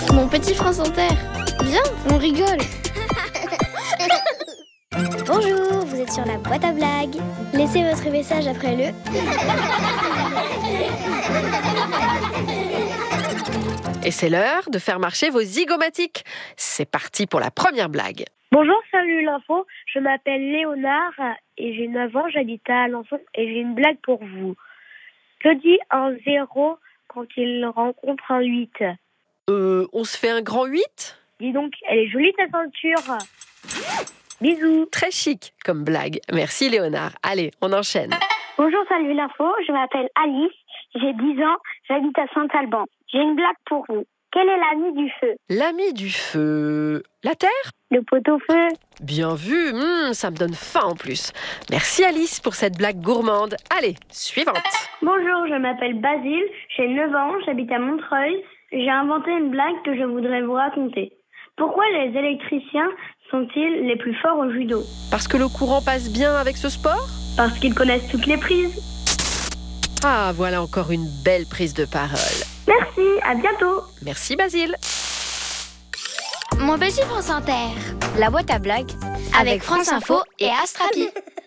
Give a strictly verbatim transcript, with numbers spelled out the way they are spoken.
Mon petit France Inter. Viens, on rigole. Bonjour, vous êtes sur la boîte à blagues. Laissez votre message après le... Et c'est l'heure de faire marcher vos zygomatiques. C'est parti pour la première blague. Bonjour, salut l'info. Je m'appelle Léonard et j'ai neuf ans, j'habite à Alençon et j'ai une blague pour vous. Que dit un zéro quand il rencontre un huit? Euh, on se fait un grand huit? Dis donc, elle est jolie ta ceinture. Bisous. Très chic comme blague. Merci Léonard. Allez, on enchaîne. Bonjour, salut l'info. Je m'appelle Alice, j'ai dix ans, j'habite à Saint-Alban. J'ai une blague pour vous. Quel est l'ami du feu? L'ami du feu. La terre? Le pot-au-feu. Bien vu, mmh, ça me donne faim en plus. Merci Alice pour cette blague gourmande. Allez, suivante. Bonjour, je m'appelle Basile, j'ai neuf ans, j'habite à Montreuil. J'ai inventé une blague que je voudrais vous raconter. Pourquoi les électriciens sont-ils les plus forts au judo? Parce que le courant passe bien avec ce sport? Parce qu'ils connaissent toutes les prises. Ah, voilà encore une belle prise de parole. Merci, à bientôt. Merci Basile. Mon petit France Inter. La boîte à blagues Avec France Info et Astrapi.